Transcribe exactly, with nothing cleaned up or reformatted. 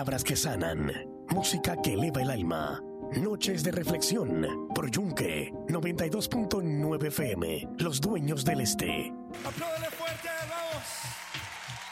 Palabras que sanan, música que eleva el alma. Noches de reflexión por Yunque noventa y dos punto nueve F M, los dueños del este. ¡Apláudele fuerte, vamos!